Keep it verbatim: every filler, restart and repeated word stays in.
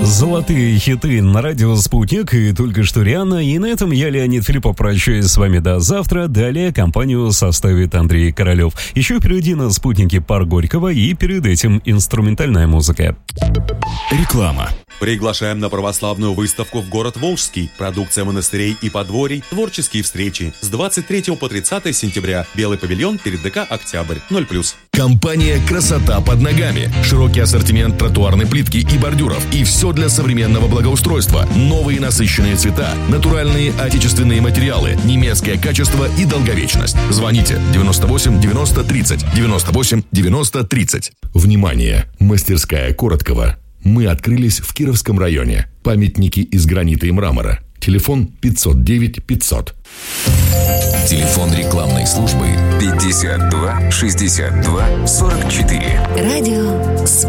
Золотые хиты на радио «Спутник» и только что Рианна. И на этом я, Леонид Филиппов, прощаюсь с вами до завтра. Далее компанию составит Андрей Королев. Еще впереди на «Спутнике» Парк Горького и перед этим инструментальная музыка. Реклама. Приглашаем на православную выставку в город Волжский. Продукция монастырей и подворий, творческие встречи. С двадцать третьего по тридцатое сентября. Белый павильон перед ДК «Октябрь». ноль плюс. Компания «Красота под ногами». Широкий ассортимент тротуарной плитки и бордюров. И все для современного благоустройства. Новые насыщенные цвета, натуральные отечественные материалы, немецкое качество и долговечность. Звоните девяносто восемь девяносто тридцать, девяносто восемь девяносто тридцать. Внимание! Мастерская Короткова. Мы открылись в Кировском районе. Памятники из гранита и мрамора. Телефон пятьсот девять пятьсот. Телефон рекламной службы пятьдесят два шестьдесят два сорок четыре. Радио